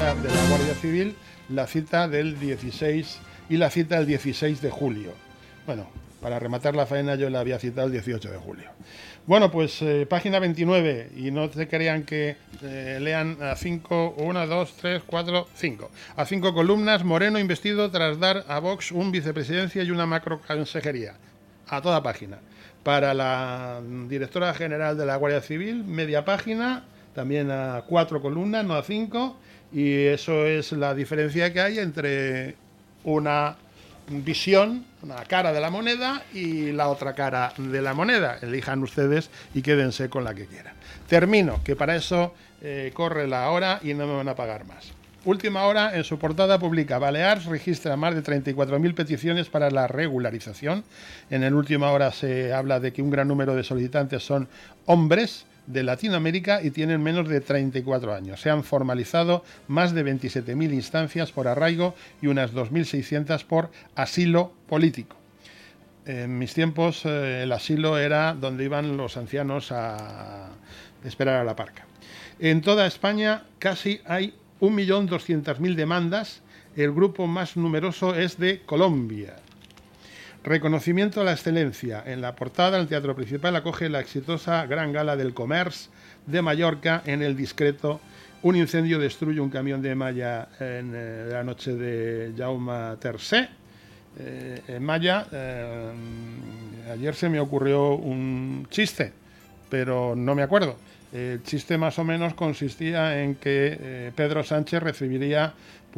General de la Guardia Civil la cita del 16 y la cita el 16 de julio. Bueno, para rematar la faena yo la había citado el 18 de julio. Bueno, pues página 29, y no se crean que lean a 5, 1, 2, 3, 4, 5. A 5 columnas, Moreno investido tras dar a Vox un vicepresidencia y una macroconsejería. A toda página. Para la directora general de la Guardia Civil, media página, también a 4 columnas, no a 5, y eso es la diferencia que hay entre una visión, una cara de la moneda y la otra cara de la moneda. Elijan ustedes y quédense con la que quieran. Termino, que para eso corre la hora y no me van a pagar más. Última Hora, en su portada, publica: Balears registra más de 34.000 peticiones para la regularización. En el Última Hora se habla de que un gran número de solicitantes son hombres de Latinoamérica y tienen menos de 34 años. Se han formalizado más de 27.000 instancias por arraigo y unas 2.600 por asilo político. En mis tiempos el asilo era donde iban los ancianos a esperar a la parca. En toda España casi hay 1.200.000 demandas. El grupo más numeroso es de Colombia. Reconocimiento a la excelencia. En la portada, el teatro principal acoge la exitosa Gran Gala del Comerç de Mallorca. En el discreto, un incendio destruye un camión de malla en la noche de Jaume III. En Malla, ayer se me ocurrió un chiste, pero no me acuerdo. El chiste más o menos consistía en que Pedro Sánchez recibiría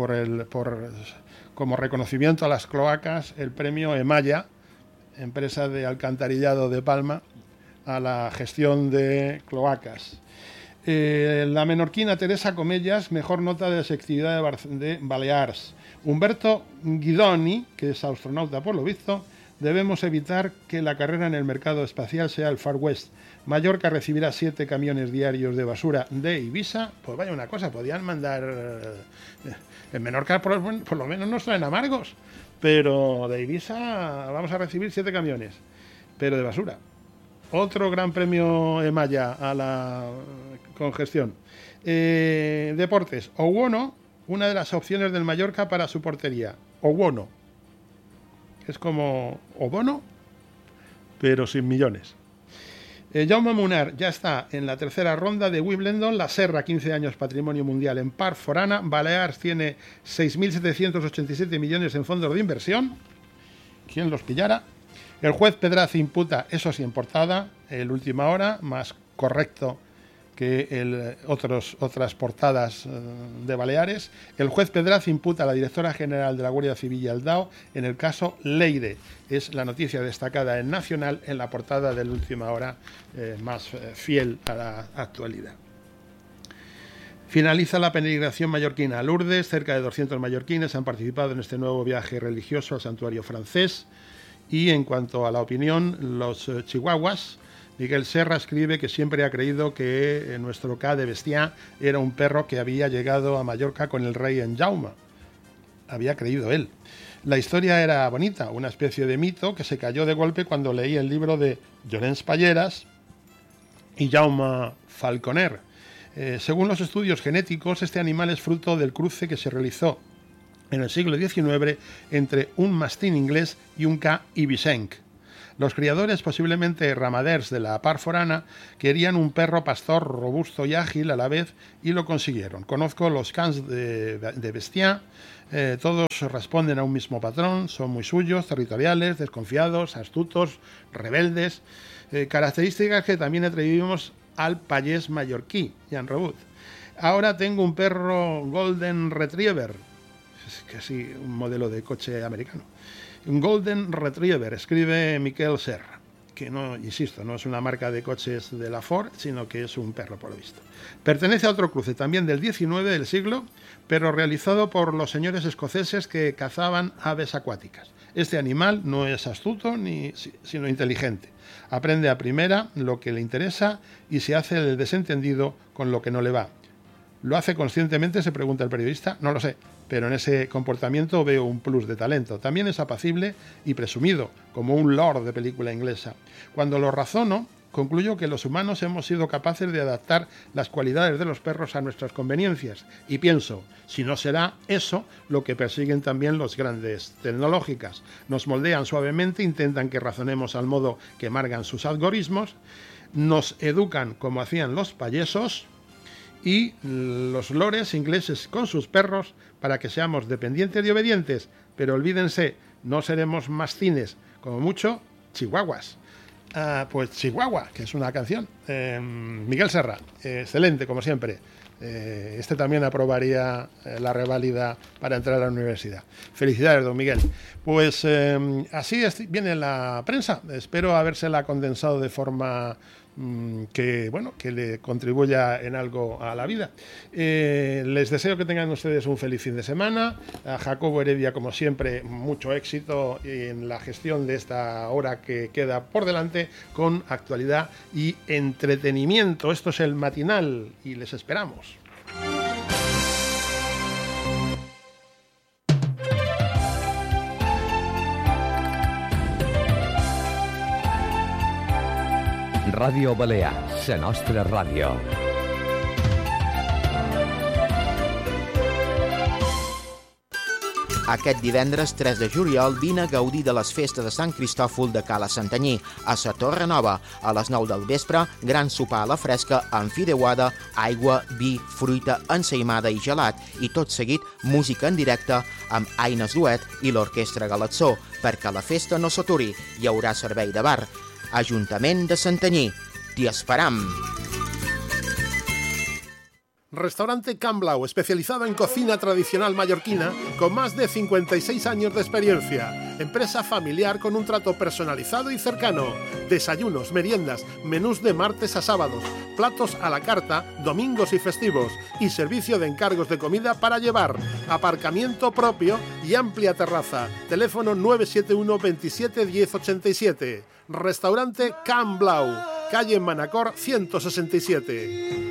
como reconocimiento a las cloacas el premio Emalla, empresa de alcantarillado de Palma, a la gestión de cloacas. La menorquina Teresa Comellas, mejor nota de la selectividad de Balears. Humberto Guidoni, que es astronauta por lo visto: debemos evitar que la carrera en el mercado espacial sea el Far West. Mallorca recibirá 7 camiones diarios de basura de Ibiza. Pues vaya una cosa, podían mandar... En Menorca por lo menos nos traen amargos, pero de Ibiza vamos a recibir 7 camiones, pero de basura. Otro gran premio Emalla a la congestión. Deportes. Owono, una de las opciones del Mallorca para su portería. Owono. Es como Obono, pero sin millones. Jaume Munar ya está en la tercera ronda de Wimbledon. La Serra, 15 años, patrimonio mundial en par forana. Balears tiene 6.787 millones en fondos de inversión. ¿Quién los pillara? El juez Pedraz imputa, eso sí en portada, el Última Hora, más correcto que otras portadas de Baleares. El juez Pedraz imputa a la directora general de la Guardia Civil y al DAO en el caso Leire. Es la noticia destacada en Nacional en la portada del Última Hora, más fiel a la actualidad. Finaliza la peregrinación mallorquina a Lourdes. Cerca de 200 mallorquines han participado en este nuevo viaje religioso al santuario francés. Y en cuanto a la opinión, los chihuahuas, Miguel Serra escribe que siempre ha creído que nuestro K de Bestiá era un perro que había llegado a Mallorca con el rey en Jaume. Había creído él. La historia era bonita, una especie de mito que se cayó de golpe cuando leí el libro de Llorenç Palleras y Jaume Falconer. Según los estudios genéticos, este animal es fruto del cruce que se realizó en el siglo XIX entre un mastín inglés y un K ibisenc. Los criadores, posiblemente ramaders de la par forana, querían un perro pastor robusto y ágil a la vez y lo consiguieron. Conozco los cans de Bestiá, todos responden a un mismo patrón, son muy suyos, territoriales, desconfiados, astutos, rebeldes, características que también atribuimos al payés mallorquí, Jan Rebut. Ahora tengo un perro Golden Retriever, es casi un modelo de coche americano. Un Golden Retriever, escribe Miquel Serra, que no, insisto, no es una marca de coches de la Ford, sino que es un perro por lo visto. Pertenece a otro cruce, también del 19 del siglo, pero realizado por los señores escoceses que cazaban aves acuáticas. Este animal no es astuto, sino inteligente. Aprende a primera lo que le interesa y se hace el desentendido con lo que no le va. ¿Lo hace conscientemente?, se pregunta el periodista. No lo sé, pero en ese comportamiento veo un plus de talento. También es apacible y presumido, como un lord de película inglesa. Cuando lo razono, concluyo que los humanos hemos sido capaces de adaptar las cualidades de los perros a nuestras conveniencias. Y pienso, si no será eso lo que persiguen también los grandes tecnológicas. Nos moldean suavemente, intentan que razonemos al modo que marcan sus algoritmos, nos educan como hacían los payesos y los lores ingleses con sus perros para que seamos dependientes y obedientes. Pero olvídense, no seremos mastines, como mucho chihuahuas. Pues Chihuahua, que es una canción. Miguel Serra, excelente, como siempre. Este también aprobaría la reválida para entrar a la universidad. Felicidades, don Miguel. Pues así viene la prensa. Espero habérsela condensado de forma que le contribuya en algo a la vida. Les deseo que tengan ustedes un feliz fin de semana. A Jacobo Heredia, como siempre, mucho éxito en la gestión de esta hora que queda por delante, con actualidad y entretenimiento. Esto es el matinal y les esperamos. Ràdio Balear, la nostra ràdio. Aquest divendres 3 de juliol vine a gaudir de les festes de Sant Cristòfol de Cala Santanyí, a la Torre Nova. A les 9 del vespre, gran sopar a la fresca amb fideuada, aigua, vi, fruita, ensaïmada i gelat, i tot seguit música en directe amb Aines Duet i l'Orquestra Galatzó. Perquè la festa no s'aturi, hi haurà servei de bar. Ajuntament de Santanyí, t'hi esperam. Restaurante Can Blau, especializado en cocina tradicional mallorquina, con más de 56 años de experiencia. Empresa familiar con un trato personalizado y cercano. Desayunos, meriendas, menús de martes a sábados, platos a la carta, domingos y festivos, y servicio de encargos de comida para llevar. Aparcamiento propio y amplia terraza. Teléfono 971 27 10 87. Restaurante Can Blau, calle Manacor 167.